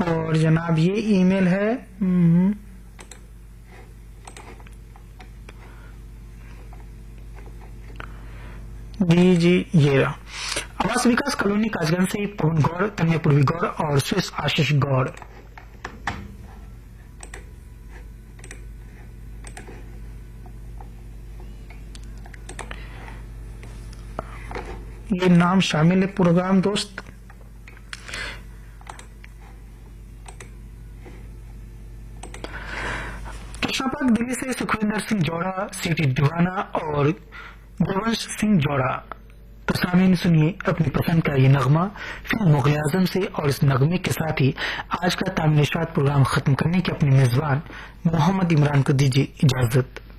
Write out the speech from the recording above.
और जनाब ये ईमेल है जी ये रहा। आवास विकास कॉलोनी काजगंज से पवन गौड़, तन्मय पूर्वी गौड़ और स्विस आशीष गौड़। ये नाम शामिल है प्रोग्राम दोस्त। कृष्णापाक दिल्ली से सुखविंदर सिंह जोड़ा, सीटी दीवाना और गोवंश सिंह जोड़ा। तो सामीन सुनिए अपनी पसंद का ये नगमा फिल्म मुग़ल आज़म से, और इस नगमे के साथ ही आज का तामील-ए-शाद प्रोग्राम खत्म करने की अपनी मेजबान मोहम्मद इमरान को दीजिए इजाजत।